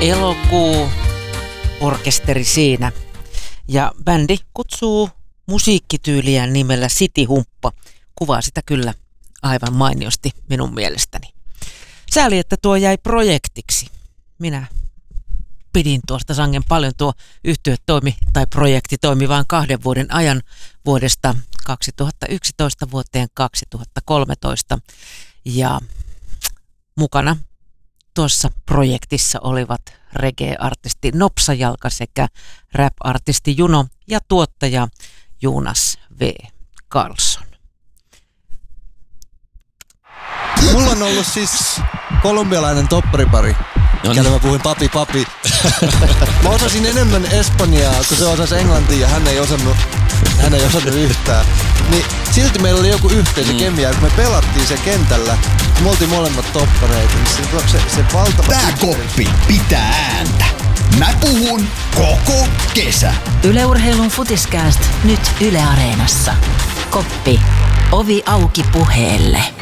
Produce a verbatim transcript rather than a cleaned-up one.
Elokuu, orkesteri siinä. Ja bändi kutsuu musiikkityyliään nimellä City Humppa. Kuvaa sitä kyllä aivan mainiosti minun mielestäni. Sääli, että tuo jäi projektiksi. Minä pidin tuosta sangen paljon. Tuo yhtye toimi, tai projekti toimi vain kahden vuoden ajan vuodesta kaksituhattayksitoista vuoteen kaksituhattakolmetoista. Ja mukana tuossa projektissa olivat reggae-artisti Nopsajalka sekä rap-artisti Juno ja tuottaja Jonas V. Carlson. Mulla on ollut siis kolumbialainen topparipari, kelle mä puhuin papi papi. Mä osasin enemmän espanjaa, kun se osasi englantia ja hän ei osannut, hän ei osannut yhtään. Niin silti meillä oli joku yhteisö kemia, kun me pelattiin se kentällä. Me oltiin molemmat toppareita, niin se, se, se valtava... Tää koppi pitää ääntä. Mä puhun koko kesä. Yle Urheilun Futiskääst nyt Yle Areenassa. Koppi. Ovi auki puheelle.